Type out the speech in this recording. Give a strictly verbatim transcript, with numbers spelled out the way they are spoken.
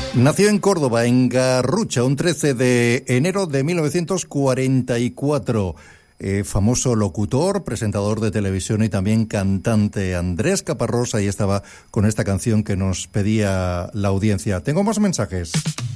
Nació en Córdoba, en Garrucha, un trece de enero de mil novecientos cuarenta y cuatro. Eh, famoso locutor, presentador de televisión y también cantante Andrés Caparrós. Ahí estaba con esta canción que nos pedía la audiencia. Tengo más mensajes.